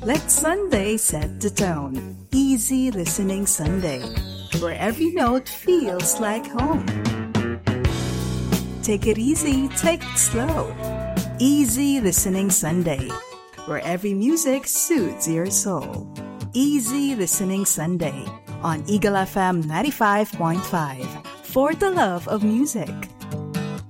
Let Sunday set the tone. Easy listening Sunday, where every note feels like home. Take it easy, take it slow. Easy listening Sunday, where every music soothes your soul. Easy listening Sunday on Eagle FM 95.5 for the love of music.